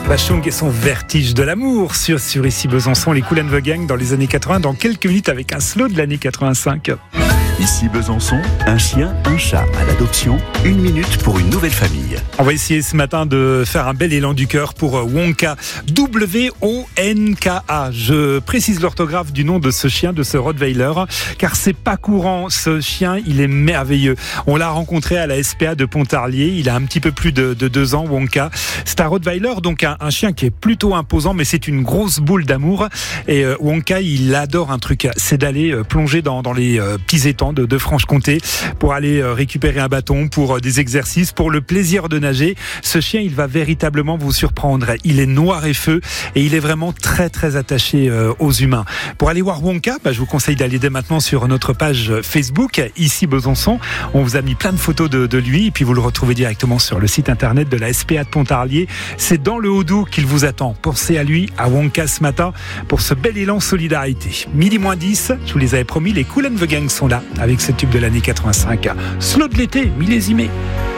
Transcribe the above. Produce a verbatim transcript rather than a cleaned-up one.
Bachung et son vertige de l'amour sur, sur ici Besançon, les Kool and the Gang dans les années quatre-vingts, dans quelques minutes avec un slow de l'année quatre-vingt-cinq. Ici Besançon, un chien, un chat à l'adoption, une minute pour une nouvelle famille. On va essayer ce matin de faire un bel élan du cœur pour Wonka, W O N K A. Je précise l'orthographe du nom de ce chien, de ce Rottweiler, car c'est pas courant. Ce chien, il est merveilleux. On l'a rencontré à la S P A de Pontarlier. Il a un petit peu plus de, de deux ans, Wonka. C'est un Rottweiler, donc un, un chien qui est plutôt imposant, mais c'est une grosse boule d'amour. Et euh, Wonka, il adore un truc, c'est d'aller euh, plonger dans, dans les euh, petits étangs de, de Franche-Comté pour aller euh, récupérer un bâton, pour euh, des exercices, pour le plaisir de nager. Ce chien, il va véritablement vous surprendre. Il est noir et feu et il est vraiment très très attaché euh, aux humains. Pour aller voir Wonka, bah, je vous conseille d'aller dès maintenant sur notre page Facebook, ici Besançon. On vous a mis plein de photos de, de lui et puis vous le retrouvez directement sur le site internet de la S P A de Pontarlier. C'est dans le Haut-Doubs qu'il vous attend. Pensez à lui, à Wonka ce matin pour ce bel élan solidarité. Midi moins dix, je vous les avais promis, les Kool and the Gang sont là avec ce tube de l'année quatre-vingt-cinq. Slow de l'été, millésimé.